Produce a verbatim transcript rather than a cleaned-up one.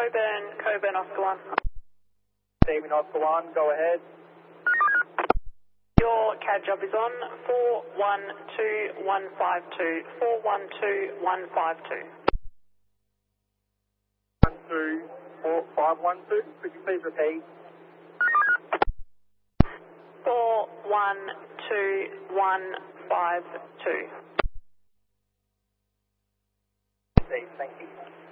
Coburn, Coburn, Oscar one. Stephen Oscar one, go ahead. Your C A D job is on four one two one five two, four one two one five two. one two four five one two, could you please repeat? four one two one five two. Steve, thank you.